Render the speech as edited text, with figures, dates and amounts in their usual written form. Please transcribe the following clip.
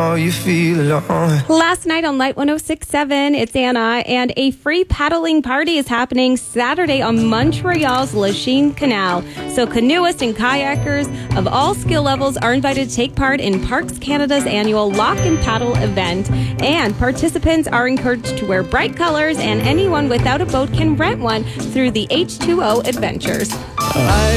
how you feel alone. Last night on Light 106.7, it's Anna, and a free paddling party is happening Saturday on Montreal's Lachine Canal. So canoeists and kayakers of all skill levels are invited to take part in Parks Canada's annual Lock and Paddle event. And participants are encouraged to wear bright colors, and anyone without a boat can rent one through the H2O Adventures. I